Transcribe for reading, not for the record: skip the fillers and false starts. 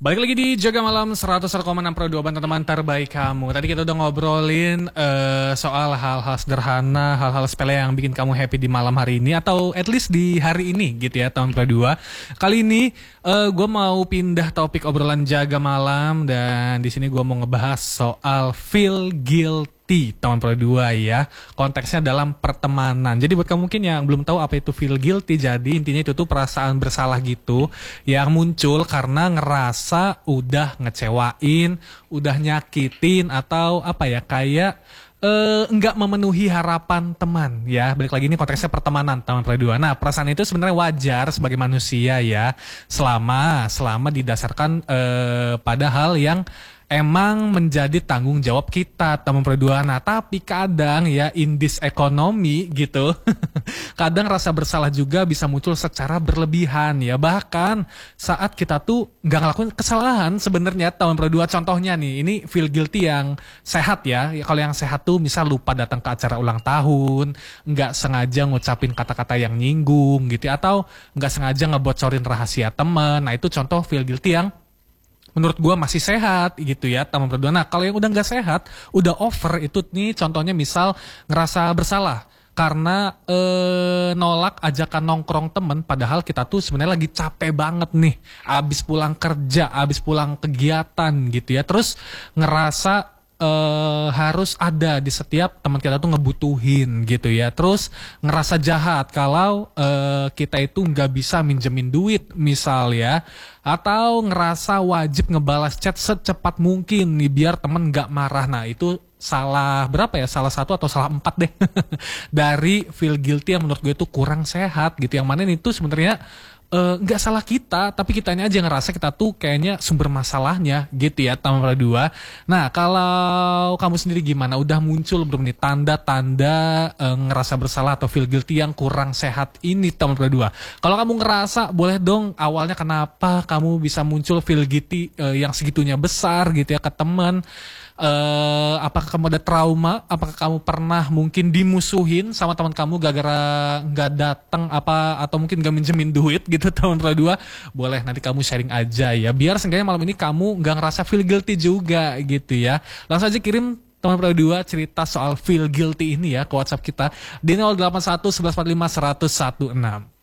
Balik lagi di Jaga Malam 101,6 Pro 2 teman-teman terbaik kamu. Tadi kita udah ngobrolin soal hal-hal sederhana, hal-hal sepele yang bikin kamu happy di malam hari ini atau at least di hari ini gitu ya, tahun Pro 2. Kali ini gue mau pindah topik obrolan Jaga Malam dan di sini gue mau ngebahas soal feel guilty tahun Pro 2 ya. Konteksnya dalam pertemanan. Jadi buat kamu mungkin yang belum tahu apa itu feel guilty, jadi intinya itu tuh perasaan bersalah gitu yang muncul karena ngerasa udah ngecewain, udah nyakitin atau apa ya, kayak enggak memenuhi harapan teman ya. Balik lagi ini konteksnya pertemanan tahun Pro 2. Nah, perasaan itu sebenarnya wajar sebagai manusia ya, selama didasarkan pada hal yang emang menjadi tanggung jawab kita teman Pro 2. Nah, tapi kadang ya in this economy gitu kadang rasa bersalah juga bisa muncul secara berlebihan ya. Bahkan saat kita tuh nggak ngelakuin kesalahan sebenarnya tahun Pro 2. Contohnya nih, ini feel guilty yang sehat ya. Kalau yang sehat tuh misal lupa datang ke acara ulang tahun, nggak sengaja ngucapin kata-kata yang nyinggung gitu, atau nggak sengaja ngebocorin rahasia teman. Nah, itu contoh feel guilty yang menurut gue masih sehat gitu ya teman berdua. Nah, kalau yang udah nggak sehat, udah over, itu nih contohnya misal ngerasa bersalah karena nolak ajakan nongkrong temen, padahal kita tuh sebenarnya lagi capek banget nih, abis pulang kerja, abis pulang kegiatan gitu ya, terus ngerasa harus ada di setiap teman kita tuh ngebutuhin gitu ya, terus ngerasa jahat kalau kita itu nggak bisa minjemin duit misal ya, atau ngerasa wajib ngebalas chat secepat mungkin nih biar temen nggak marah. Nah, itu salah berapa ya, salah satu atau salah 4 deh dari feel guilty yang menurut gue itu kurang sehat gitu, yang mana itu sebenarnya nggak salah kita, tapi kitanya aja ngerasa kita tuh kayaknya sumber masalahnya gitu ya teman Pro 2. Nah, kalau kamu sendiri gimana? Udah muncul belum nih tanda-tanda ngerasa bersalah atau feel guilty yang kurang sehat ini teman Pro 2? Kalau kamu ngerasa, boleh dong awalnya kenapa kamu bisa muncul feel guilty yang segitunya besar gitu ya ke teman. Apakah kamu ada trauma? Apakah kamu pernah mungkin dimusuhin sama teman kamu gara-gara nggak datang apa, atau mungkin nggak minjemin duit gitu tahun Pro 2? Boleh nanti kamu sharing aja ya, biar seenggaknya malam ini kamu nggak ngerasa feel guilty juga gitu ya. Langsung aja kirim teman Pro 2 cerita soal feel guilty ini ya ke WhatsApp kita di 081 1145 116.